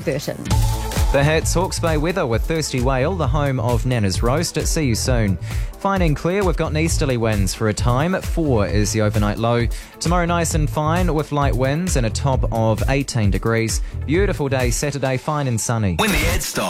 Burton. The Hits, Hawke's Bay weather with Thirsty Whale, the home of Nana's Roast. See you soon. Fine and clear, we've got easterly winds for a time. 4 is the overnight low. Tomorrow nice and fine with light winds and a top of 18 degrees. Beautiful day Saturday, fine and sunny. When the ads stop.